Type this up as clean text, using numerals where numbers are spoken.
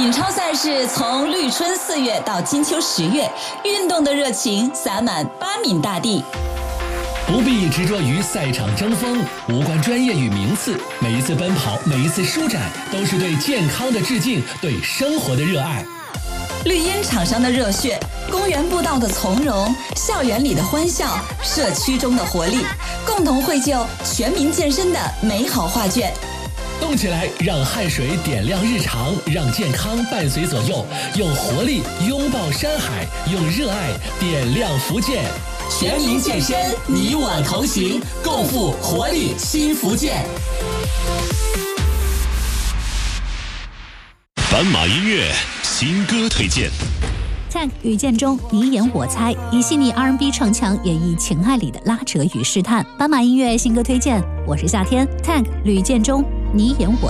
闽超赛事从绿春4月到金秋10月，运动的热情洒满巴闽大地。 不必执着于赛场争锋，无关专业与名次，每一次奔跑，每一次舒展，都是对健康的致敬，对生活的热爱。 绿茵场上的热血，公园步道的从容，校园里的欢笑，社区中的活力，共同绘就全民健身的美好画卷。 动起来，让汗水点亮日常，让健康伴随左右，用活力拥抱山海，用热爱点亮福建。 全民健身，你我同行，共赴活力新福建。 斑马音乐新歌推荐。 Tank 与建中，你演我猜，以细腻 R&B 唱腔演绎情爱里的拉扯与试探。斑马音乐新歌推荐，我是夏天 ，Tank 吕建中，你演我